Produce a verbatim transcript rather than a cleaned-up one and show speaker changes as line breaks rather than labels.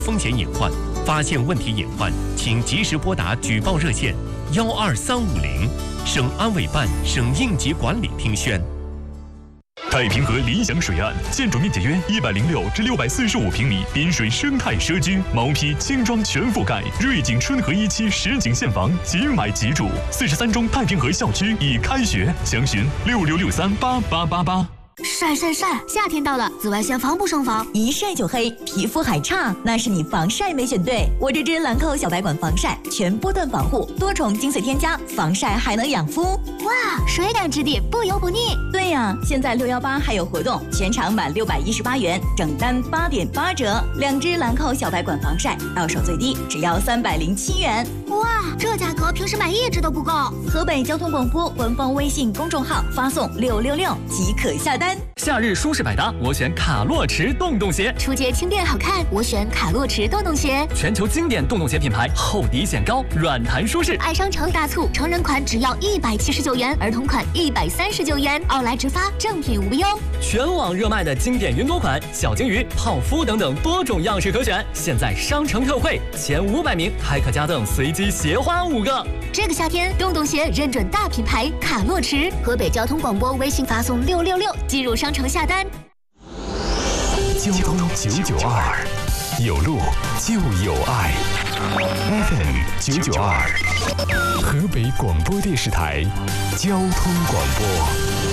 风险隐患，发现问题隐患，请及时拨打举报热线幺二三五零，省安委办、省应急管理厅宣。
太平河理想水岸，建筑面积约一百零六至六百四十五平米，滨水生态社区，毛坯轻装全覆盖，瑞景春和一期实景现房，即买即住。四十三中太平河校区已开学，详询六六六三八八八八。
晒晒晒！夏天到了，紫外线防不胜防，
一晒就黑，皮肤还差，那是你防晒没选对。我这支兰蔻小白管防晒，全波段防护，多重精粹添加，防晒还能养肤。
哇，水感质地，不油不腻。
对呀，现在六幺八还有活动，全场满六百一十八元，整单八点八折。两支兰蔻小白管防晒，到手最低只要三百零七元。
哇，这价格平时买一支都不够。
河北交通广播官方微信公众号发送六六六即可下单。
夏日舒适百搭，我选卡洛驰洞洞鞋。
出街轻便好看，我选卡洛驰洞洞鞋。
全球经典洞洞鞋品牌，厚底显高，软弹舒适。
爱商城大促，成人款只要一百七十九元，儿童款一百三十九元，奥莱直发，正品无忧。
全网热卖的经典云朵款、小金鱼、泡芙等等多种样式可选，现在商城特惠，前五百名还可加赠随机鞋花五个。
这个夏天，洞洞鞋认准大品牌卡洛驰。河北交通广播微信发送六六六，进入商城下单。
交通九九二，有路就有爱。F M 九九二，河北广播电视台交通广播。